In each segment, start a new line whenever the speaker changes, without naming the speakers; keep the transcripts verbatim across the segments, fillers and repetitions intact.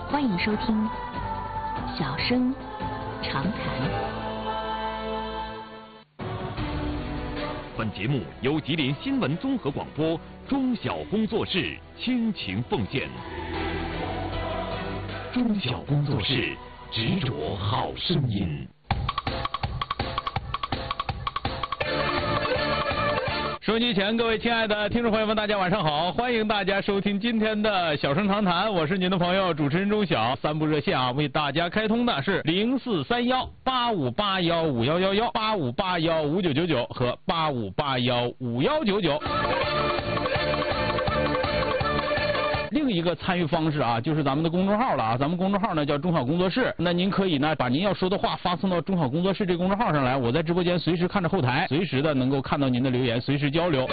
欢迎收听《小生长谈》。
本节目由吉林新闻综合广播中小工作室倾情奉献。中小工作室执着好声音。收音机前各位亲爱的听众朋友们，大家晚上好！欢迎大家收听今天的小声长谈，我是您的朋友主持人钟晓。三部热线啊，为大家开通的是零四三幺八五八幺五幺幺幺、八五八幺五九九九和八五八幺五幺九九。另一个参与方式啊，就是咱们的公众号了啊，咱们公众号呢叫中小工作室，那您可以呢把您要说的话发送到中小工作室这个公众号上来，我在直播间随时看着后台，随时的能够看到您的留言，随时交流。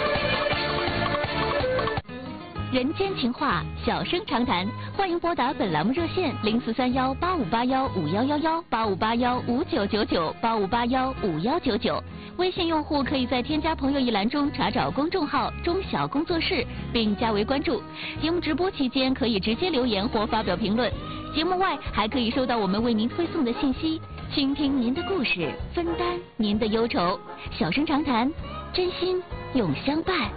人间情话，小声长谈，欢迎拨打本栏目热线零四三幺八五八幺五幺幺幺、八五八幺五九九九、八五八幺五幺九九。微信用户可以在添加朋友一栏中查找公众号中小工作室，并加为关注。节目直播期间可以直接留言或发表评论，节目外还可以收到我们为您推送的信息，倾听您的故事，分担您的忧愁。小声长谈，真心永相伴。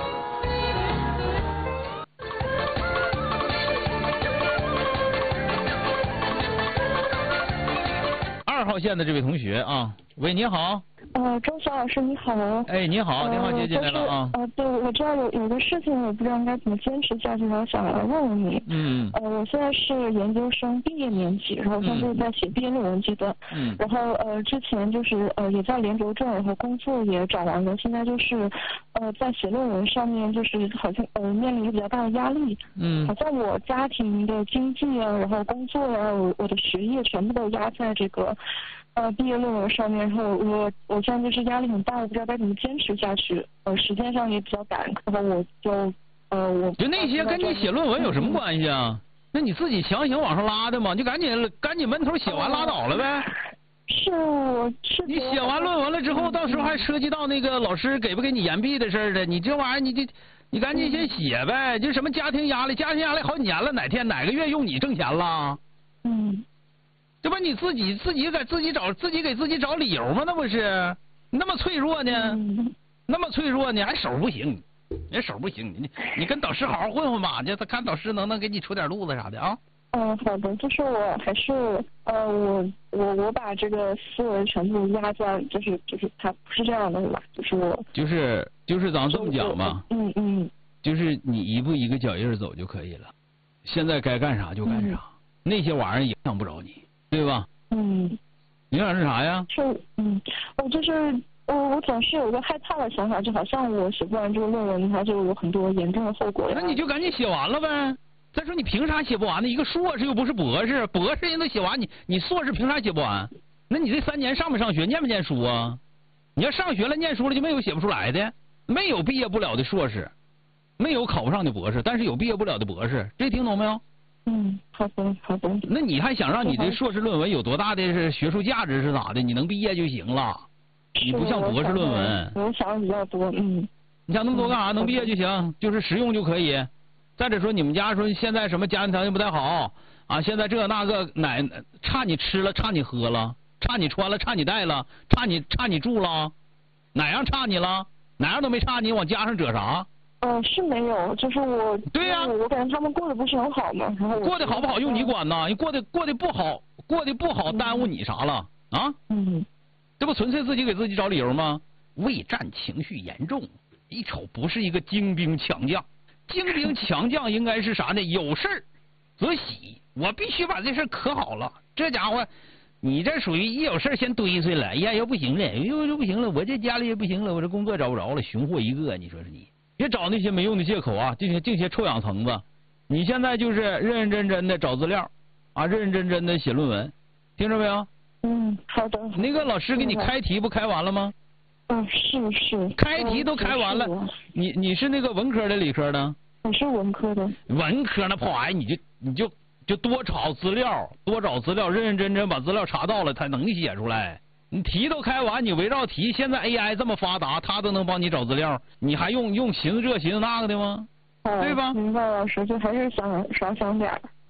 二号线的这位同学啊，喂，你好。
呃，周晓老师你好。
哎，你好，电话接进来了啊。
呃，对，我知道有有个事情，我不知道应该怎么坚持下去，然后想来问问你。
嗯。
呃，我现在是研究生毕业年级，然后现在在写毕业论文阶段。嗯。然后呃，之前就是呃也在连轴转，然后工作也找完了，现在就是呃在写论文上面就是好像呃面临一个比较大的压力。嗯。好像我家庭的经济啊，然后工作啊，我我的学业全部都压在这个。呃，毕业论文上面，然后我我现在就是压力很大，我不知道该怎么坚持下去。呃，时间上也比较赶，然后我就呃我
就那些跟你写论文有什么关系啊？那你自己强行往上拉的嘛，就赶紧赶紧闷头写完拉倒了呗。
是，我是。
你写完论文了之后，到时候还涉及到那个老师给不给你延毕的事儿的，你这玩意儿你这你赶紧先写呗。就什么家庭压力，家庭压力好几年了，哪天哪个月用你挣钱了？
嗯。
这不你自己自己给自己找自己给自己找理由吗？那不是那么脆弱呢？嗯、那么脆弱呢？还手不行，人手不行，你你跟导师好好混混吧，就他看导师能不能给你出点路子啥的啊。
嗯，好的，就是我还是呃，我我我把这个思维全部压在，就是就是他不是这样的吧？就是我
就是就是咱这么讲吧，
嗯嗯，
就是你一步一个脚印走就可以了，现在该干啥就干啥，嗯、那些玩意儿影响不着你。对吧？
嗯，
影响是啥呀？
是，嗯，我就是我我总是有一个害怕的想法，就好像我写不完这个论文，它就有很多严重的后果呀。
那你就赶紧写完了呗。再说你凭啥写不完呢？一个硕士又不是博士，博士人都写完，你你硕士凭啥写不完？那你这三年上不上学，念不念书啊？你要上学了，念书了，就没有写不出来的，没有毕业不了的硕士，没有考不上的博士，但是有毕业不了的博士，这听懂没有？
嗯，好的好的。
那你还想让你这硕士论文有多大的是学术价值是咋的？你能毕业就行了，你不像博士论文。
我想的比较多，嗯。
你想那么多干啥？能毕业就行，就是实用就可以。再者说你们家说现在什么家庭条件不太好啊，现在这那个哪差你吃了，差你喝了，差你穿了，差你戴了，差你差你住了，哪样差你了？哪样都没差你，往家上惹啥？
嗯、呃，是没有，就是我。
对呀、啊，
我感觉他们过得不是很好嘛，然后
过得好不好用你管呐？你过得过得不好，过得不好耽误你啥了啊？
嗯，
这不纯粹自己给自己找理由吗？畏战情绪严重，一瞅不是一个精兵强将。精兵强将应该是啥呢？有事儿则喜，我必须把这事可好了。这家伙，你这属于一有事先堆碎了，哎呀又不行了，又又不行了，我这家里也不行了，我这工作找不着了，熊货一个，你说是你。别找那些没用的借口啊！这些这些臭氧层子，你现在就是认认真真的找资料，啊，认认真真的写论文，听着没有？
嗯，好的。
那个老师给你开题不开完了吗？
嗯，是是。
开题都开完了，你你是那个文科的理科的？
我是文科的。
文科那破玩意儿，你就你就就多找资料，多找资料，认认真真把资料查到了，才能写出来。你题都开完，你围绕题，现在 A I 这么发达，它都能帮你找资料，你还用用寻思这寻思那个的吗？对吧？
明白，老师就还是想少想点儿。